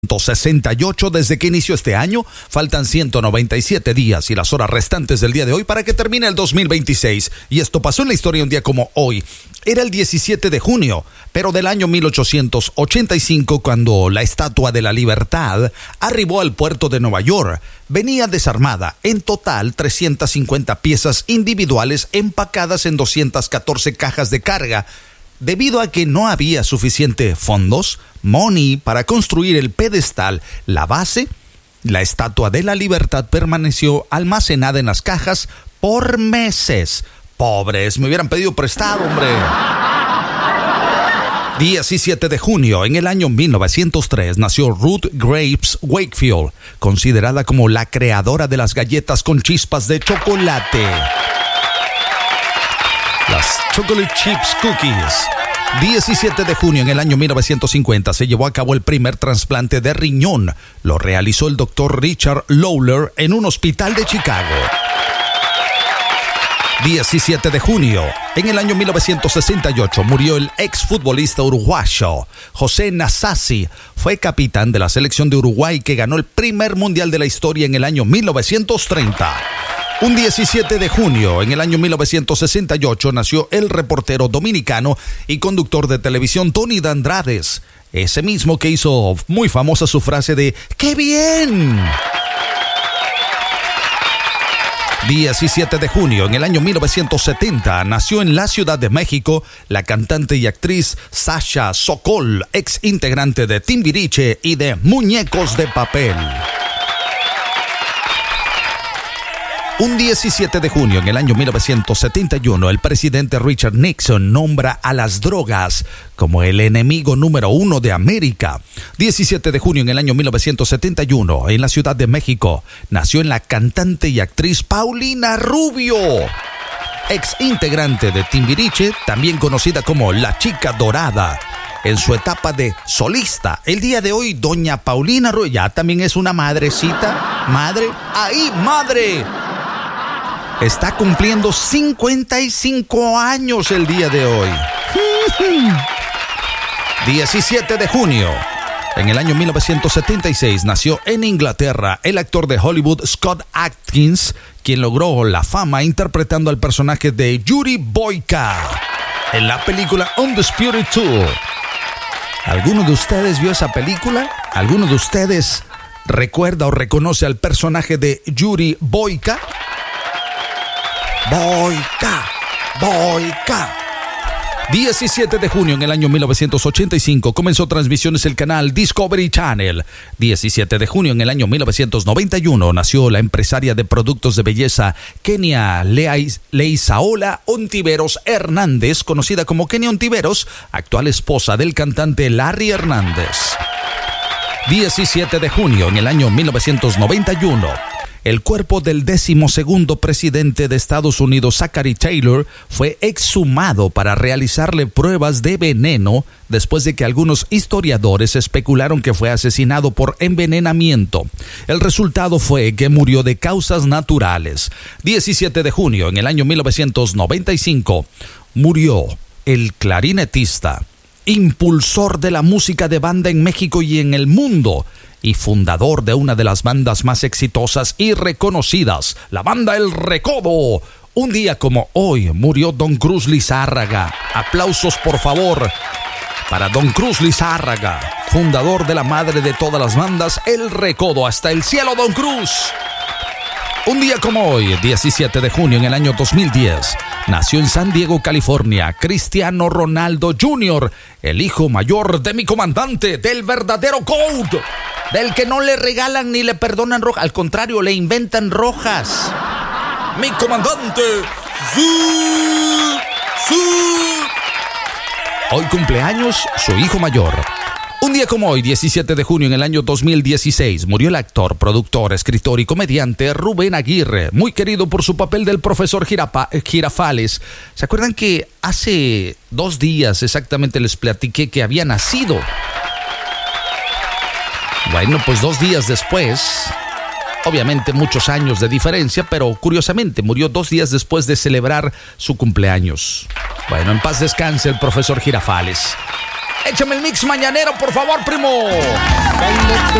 168 desde que inició este año. Faltan 197 días y las horas restantes del día de hoy para que termine el 2026. Y esto pasó en la historia un día como hoy. Era el 17 de junio, pero del año 1885, cuando la Estatua de la Libertad arribó al puerto de Nueva York. Venía desarmada, en total 350 piezas individuales empacadas en 214 cajas de carga. Debido a que no había suficiente fondos, money, para construir el pedestal, la base, la Estatua de la Libertad permaneció almacenada en las cajas por meses. Pobres, me hubieran pedido prestado, hombre. 17 de junio, en el año 1903, nació Ruth Graves Wakefield, considerada como la creadora de las galletas con chispas de chocolate. Las Chocolate Chips Cookies. 17 de junio en el año 1950 se llevó a cabo el primer trasplante de riñón. Lo realizó el doctor Richard Lawler en un hospital de Chicago. 17 de junio en el año 1968 murió el exfutbolista uruguayo José Nasazzi. Fue capitán de la selección de Uruguay que ganó el primer mundial de la historia en el año 1930. Un 17 de junio, en el año 1968, nació el reportero dominicano y conductor de televisión Tony Dandrades, ese mismo que hizo muy famosa su frase de ¡qué bien! 17 de junio, en el año 1970, nació en la Ciudad de México la cantante y actriz Sasha Sokol, ex integrante de Timbiriche y de Muñecos de Papel. Un 17 de junio, en el año 1971, el presidente Richard Nixon nombra a las drogas como el enemigo número 1 de América. 17 de junio, en el año 1971, en la Ciudad de México, nació la cantante y actriz Paulina Rubio, ex integrante de Timbiriche, también conocida como La Chica Dorada. En su etapa de solista, el día de hoy, doña Paulina Rubio ya también es una madrecita, madre, ¡ahí, madre! Está cumpliendo 55 años el día de hoy. 17 de junio. En el año 1976 nació en Inglaterra el actor de Hollywood Scott Adkins, quien logró la fama interpretando al personaje de Yuri Boyka en la película Undisputed 2. ¿Alguno de ustedes vio esa película? ¿Alguno de ustedes recuerda o reconoce al personaje de Yuri Boyka? Boyka. 17 de junio en el año 1985 comenzó transmisiones el canal Discovery Channel. 17 de junio en el año 1991 nació la empresaria de productos de belleza Kenia Leizaola Ontiveros Hernández, conocida como Kenia Ontiveros, actual esposa del cantante Larry Hernández. 17 de junio en el año 1991. El cuerpo del 12º presidente de Estados Unidos, Zachary Taylor, fue exhumado para realizarle pruebas de veneno después de que algunos historiadores especularon que fue asesinado por envenenamiento. El resultado fue que murió de causas naturales. 17 de junio, en el año 1995, murió el clarinetista, impulsor de la música de banda en México y en el mundo, y fundador de una de las bandas más exitosas y reconocidas, la banda El Recodo. Un día como hoy murió Don Cruz Lizárraga. Aplausos, por favor, para Don Cruz Lizárraga, fundador de la madre de todas las bandas, El Recodo. Hasta el cielo, Don Cruz. Un día como hoy, 17 de junio en el año 2010, nació en San Diego, California, Cristiano Ronaldo Jr., el hijo mayor de mi comandante, del verdadero GOAT, del que no le regalan ni le perdonan rojas, al contrario, le inventan rojas. Mi comandante, sí. Hoy cumpleaños su hijo mayor. Un día como hoy, 17 de junio en el año 2016, murió el actor, productor, escritor y comediante Rubén Aguirre, muy querido por su papel del profesor Girafales. ¿Se acuerdan que hace 2 días exactamente les platiqué que había nacido? Bueno, pues 2 días después, obviamente muchos años de diferencia, pero curiosamente murió 2 días después de celebrar su cumpleaños. Bueno, en paz descanse el profesor Girafales. Échame el mix mañanero, por favor, primo. Cuando te